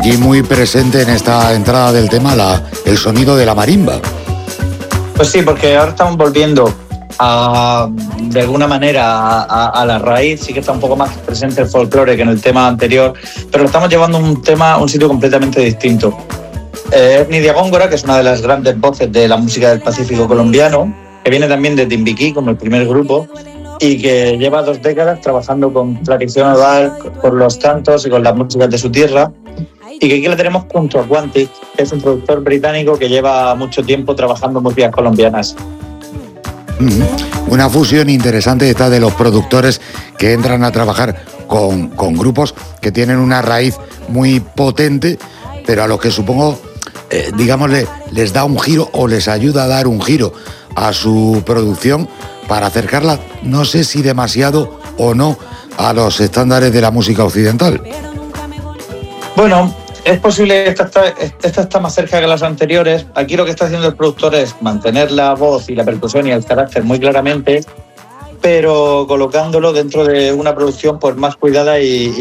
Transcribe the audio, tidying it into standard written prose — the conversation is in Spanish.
aquí muy presente en esta entrada del tema el sonido de la marimba. Pues sí, porque ahora estamos volviendo de alguna manera a la raíz. Sí que está un poco más presente el folclore que en el tema anterior, pero lo estamos llevando a un sitio completamente distinto. Nidia Góngora, que es una de las grandes voces de la música del Pacífico colombiano, que viene también de Timbiquí como el primer grupo y que lleva 2 décadas trabajando con tradición oral, con los cantos y con las músicas de su tierra, y que aquí la tenemos junto a Quantic, que es un productor británico que lleva mucho tiempo trabajando músicas colombianas. Una fusión interesante esta de los productores que entran a trabajar con grupos que tienen una raíz muy potente, pero a los que supongo, les da un giro o les ayuda a dar un giro a su producción para acercarla, no sé si demasiado o no, a los estándares de la música occidental. Bueno, es posible que esta está más cerca que las anteriores. Aquí lo que está haciendo el productor es mantener la voz y la percusión y el carácter muy claramente, pero colocándolo dentro de una producción pues más cuidada y